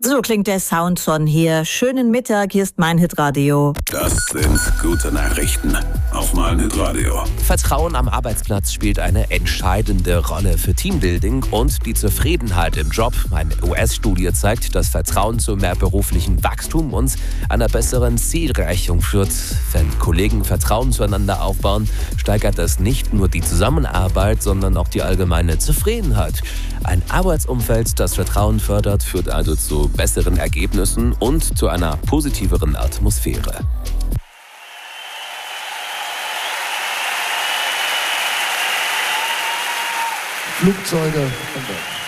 So klingt der Soundson hier. Schönen Mittag, hier ist mein Hitradio. Das sind gute Nachrichten auf mein Hitradio. Vertrauen am Arbeitsplatz spielt eine entscheidende Rolle für Teambuilding und die Zufriedenheit im Job. Eine US-Studie zeigt, dass Vertrauen zu mehr beruflichem Wachstum und einer besseren Zielerreichung führt. Wenn Kollegen Vertrauen zueinander aufbauen, steigert das nicht nur die Zusammenarbeit, sondern auch die allgemeine Zufriedenheit. Ein Arbeitsumfeld, das Vertrauen fördert, führt also zu besseren Ergebnissen und zu einer positiveren Atmosphäre. Flugzeuge und